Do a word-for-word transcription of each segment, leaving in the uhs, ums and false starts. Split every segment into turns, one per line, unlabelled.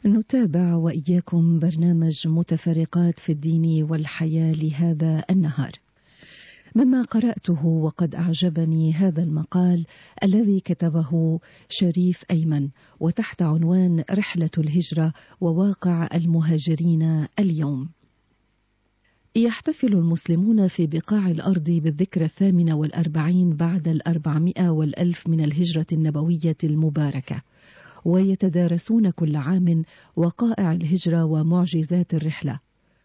نتابع وإياكم برنامج متفرقات في الدين والحياة لهذا النهار. مما قرأته وقد أعجبني هذا المقال الذي كتبه شريف أيمن وتحت عنوان رحلة الهجرة وواقع المهاجرين اليوم. يحتفل المسلمون في بقاع الأرض بالذكرى الثامنة والأربعين بعد الأربعمائة والألف من الهجرة النبوية المباركة، ويتدارسون كل عام وقائع الهجرة ومعجزات الرحلة.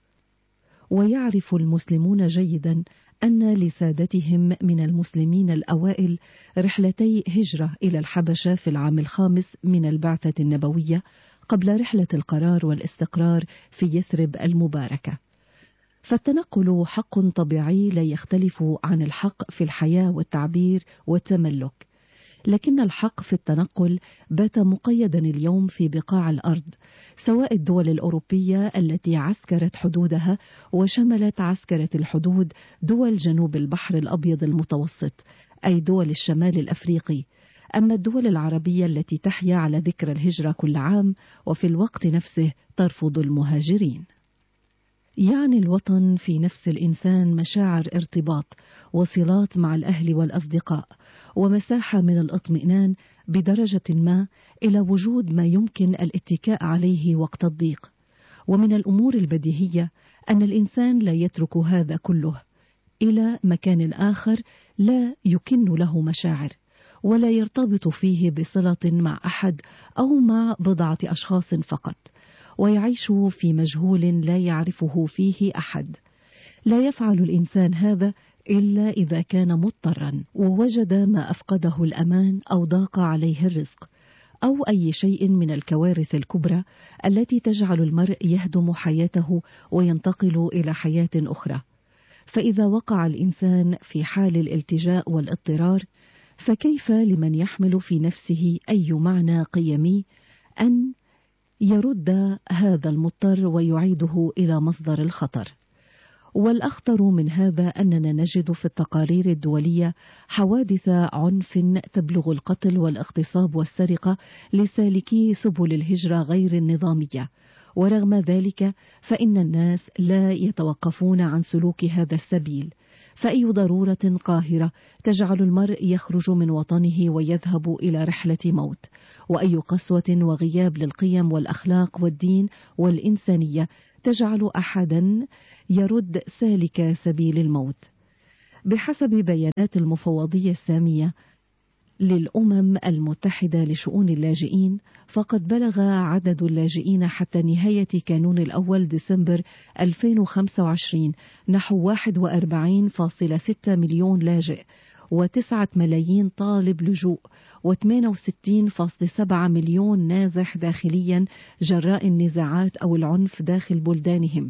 ويعرف المسلمون جيدا أن لسادتهم من المسلمين الأوائل رحلتي هجرة إلى الحبشة في العام الخامس من البعثة النبوية قبل رحلة القرار والاستقرار في يثرب المباركة. فالتنقل حق طبيعي لا يختلف عن الحق في الحياة والتعبير والتملك، لكن الحق في التنقل بات مقيدا اليوم في بقاع الأرض، سواء الدول الأوروبية التي عسكرت حدودها وشملت عسكرة الحدود دول جنوب البحر الأبيض المتوسط، أي دول الشمال الأفريقي، أما الدول العربية التي تحيا على ذكرى الهجرة كل عام وفي الوقت نفسه ترفض المهاجرين. يعني الوطن في نفس الإنسان مشاعر ارتباط وصلات مع الأهل والأصدقاء ومساحة من الاطمئنان بدرجة ما إلى وجود ما يمكن الاتكاء عليه وقت الضيق. ومن الأمور البديهية أن الإنسان لا يترك هذا كله إلى مكان آخر لا يكن له مشاعر ولا يرتبط فيه بصلة مع أحد أو مع بضعة أشخاص فقط، ويعيش في مجهول لا يعرفه فيه أحد. لا يفعل الإنسان هذا إلا إذا كان مضطرا ووجد ما أفقده الأمان أو ضاق عليه الرزق أو أي شيء من الكوارث الكبرى التي تجعل المرء يهدم حياته وينتقل إلى حياة أخرى. فإذا وقع الإنسان في حال الالتجاء والاضطرار، فكيف لمن يحمل في نفسه أي معنى قيمي أن يرد هذا المضطر ويعيده إلى مصدر الخطر؟ والأخطر من هذا أننا نجد في التقارير الدولية حوادث عنف تبلغ القتل والاغتصاب والسرقة لسالكي سبل الهجرة غير النظامية، ورغم ذلك فإن الناس لا يتوقفون عن سلوك هذا السبيل. فأي ضرورة قاهرة تجعل المرء يخرج من وطنه ويذهب إلى رحلة موت، وأي قسوة وغياب للقيم والأخلاق والدين والإنسانية تجعل أحدا يرد سالك سبيل الموت. بحسب بيانات المفوضية السامية للأمم المتحدة لشؤون اللاجئين، فقد بلغ عدد اللاجئين حتى نهاية كانون الأول ديسمبر ألفين وخمسة وعشرين نحو واحد وأربعين فاصلة ستة مليون لاجئ وتسعة ملايين طالب لجوء وثمانية وستين فاصلة سبعة مليون نازح داخليا جراء النزاعات أو العنف داخل بلدانهم.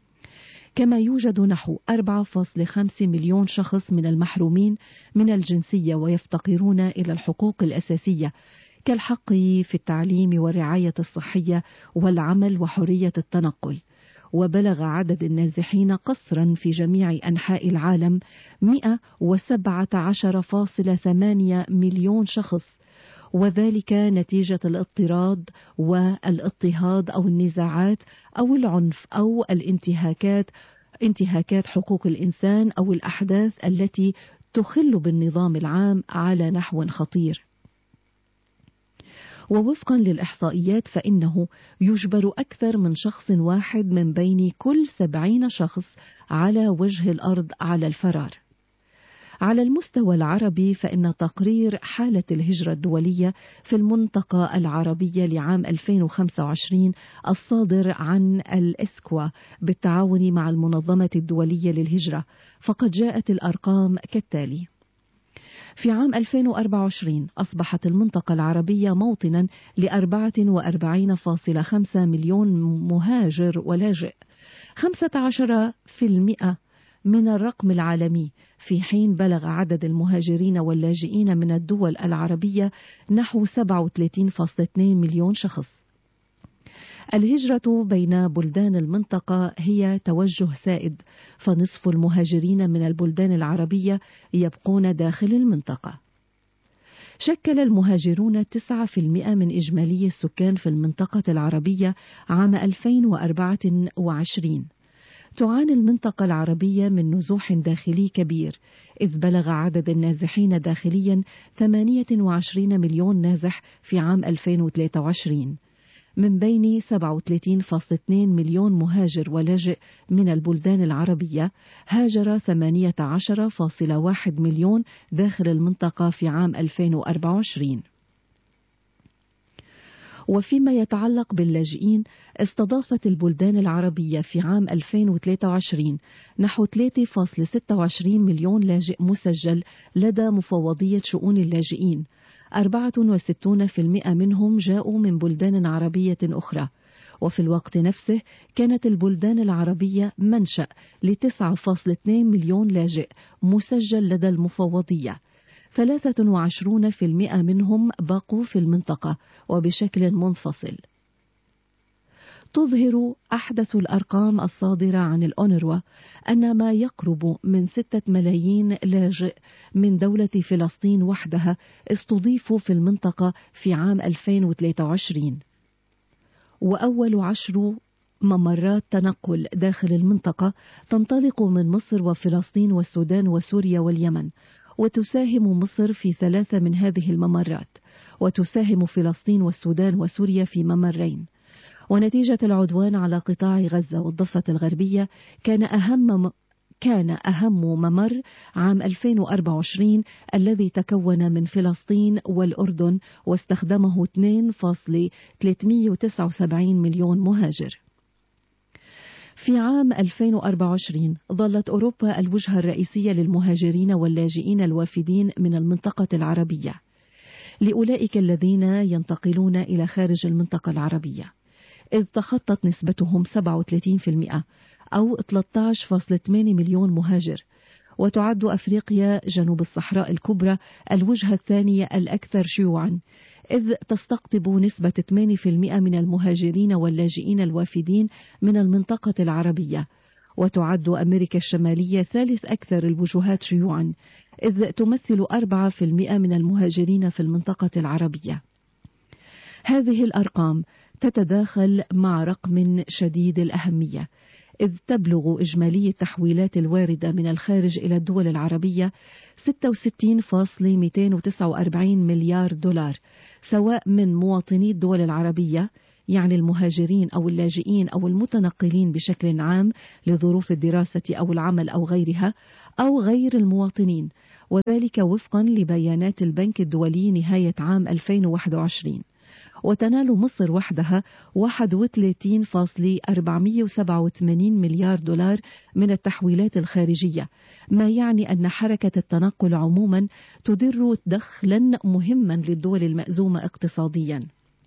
كما يوجد نحو أربعة فاصلة خمسة مليون شخص من المحرومين من الجنسية ويفتقرون إلى الحقوق الأساسية كالحق في التعليم والرعاية الصحية والعمل وحرية التنقل. وبلغ عدد النازحين قسرا في جميع أنحاء العالم مئة وسبعة عشر فاصلة ثمانية مليون شخص، وذلك نتيجة الاضطراد والاضطهاد أو النزاعات أو العنف أو الانتهاكات انتهاكات حقوق الإنسان أو الأحداث التي تخل بالنظام العام على نحو خطير. ووفقا للإحصائيات فإنه يجبر أكثر من شخص واحد من بين كل سبعين شخص على وجه الأرض على الفرار. على المستوى العربي فإن تقرير حالة الهجرة الدولية في المنطقة العربية لعام ألفين وخمسة وعشرين الصادر عن الإسكوا بالتعاون مع المنظمة الدولية للهجرة، فقد جاءت الأرقام كالتالي: في عام ألفين وأربعة وعشرين أصبحت المنطقة العربية موطنا ل أربعة وأربعين فاصلة خمسة مليون مهاجر ولاجئ، خمسة عشر بالمئة من الرقم العالمي، في حين بلغ عدد المهاجرين واللاجئين من الدول العربية نحو سبعة وثلاثين فاصلة اثنين مليون شخص. الهجرة بين بلدان المنطقة هي توجه سائد، فنصف المهاجرين من البلدان العربية يبقون داخل المنطقة. شكل المهاجرون تسعة بالمئة من إجمالي السكان في المنطقة العربية عام ألفين وأربعة وعشرين. تعاني المنطقة العربية من نزوح داخلي كبير، إذ بلغ عدد النازحين داخليا ثمانية وعشرين مليون نازح في عام ألفين وثلاثة وعشرين، من بين سبعة وثلاثين فاصلة اثنين مليون مهاجر ولاجئ من البلدان العربية. هاجر ثمانية عشر فاصلة واحد مليون داخل المنطقة في عام ألفين وأربعة وعشرين. وفيما يتعلق باللاجئين، استضافت البلدان العربية في عام ألفين وثلاثة وعشرين نحو ثلاثة فاصلة ستة وعشرين مليون لاجئ مسجل لدى مفوضية شؤون اللاجئين. أربعة وستين بالمئة منهم جاءوا من بلدان عربية أخرى. وفي الوقت نفسه كانت البلدان العربية منشأ ل تسعة فاصلة اثنين مليون لاجئ مسجل لدى المفوضية. ثلاثة وعشرين بالمئة منهم بقوا في المنطقة وبشكل منفصل. تظهر أحدث الأرقام الصادرة عن الأونروا أن ما يقرب من ستة ملايين لاجئ من دولة فلسطين وحدها استضيفوا في المنطقة في عام ألفين وثلاثة وعشرين. وأول عشر ممرات تنقل داخل المنطقة تنطلق من مصر وفلسطين والسودان وسوريا واليمن، وتساهم مصر في ثلاثة من هذه الممرات، وتساهم فلسطين والسودان وسوريا في ممرين. ونتيجة العدوان على قطاع غزة والضفة الغربية كان أهم كان أهم ممر عام ألفين وأربعة وعشرين الذي تكون من فلسطين والأردن، واستخدمه اثنين فاصلة ثلاثمئة وتسعة وسبعين مليون مهاجر. في عام ألفين وأربعة وعشرين ظلت أوروبا الوجهة الرئيسية للمهاجرين واللاجئين الوافدين من المنطقة العربية، لأولئك الذين ينتقلون إلى خارج المنطقة العربية، إذ تخطت نسبتهم سبعة وثلاثين بالمئة أو ثلاثة عشر فاصلة ثمانية مليون مهاجر. وتعد أفريقيا جنوب الصحراء الكبرى الوجهة الثانية الأكثر شيوعا، إذ تستقطب نسبة ثمانية بالمئة من المهاجرين واللاجئين الوافدين من المنطقة العربية. وتعد أمريكا الشمالية ثالث أكثر الوجهات شيوعا، إذ تمثل أربعة بالمئة من المهاجرين في المنطقة العربية. هذه الأرقام تتداخل مع رقم شديد الأهمية، إذ تبلغ إجمالي التحويلات الواردة من الخارج إلى الدول العربية ستة وستين فاصلة مئتين وتسعة وأربعين مليار دولار، سواء من مواطني الدول العربية، يعني المهاجرين أو اللاجئين أو المتنقلين بشكل عام لظروف الدراسة أو العمل أو غيرها، أو غير المواطنين، وذلك وفقا لبيانات البنك الدولي نهاية عام ألفين وواحد وعشرين. وتنال مصر وحدها واحد وثلاثين فاصلة أربعمئة وسبعة وثمانين مليار دولار من التحويلات الخارجية، ما يعني أن حركة التنقل عموما تدر دخلا مهما للدول المأزومة اقتصاديا.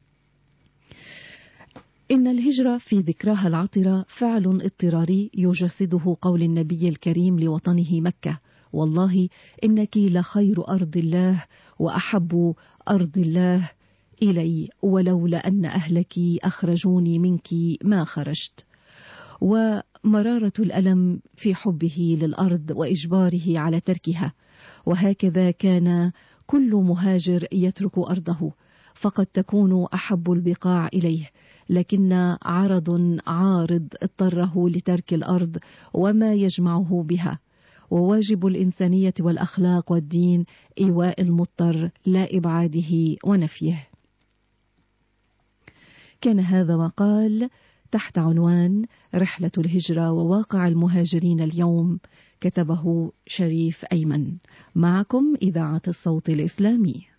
إن الهجرة في ذكراها العطرة فعل اضطراري يجسده قول النبي الكريم لوطنه مكة: والله إنك لخير أرض الله وأحب أرض الله إلي، ولولا أن أهلك أخرجوني منك ما خرجت. ومرارة الألم في حبه للأرض وإجباره على تركها. وهكذا كان كل مهاجر يترك أرضه، فقد تكون أحب البقاع إليه، لكن عرض عارض اضطره لترك الأرض وما يجمعه بها. وواجب الإنسانية والأخلاق والدين إيواء المضطر لا إبعاده ونفيه. كان هذا مقال تحت عنوان رحلة الهجرة وواقع المهاجرين اليوم، كتبه شريف أيمن. معكم إذاعة الصوت الإسلامي.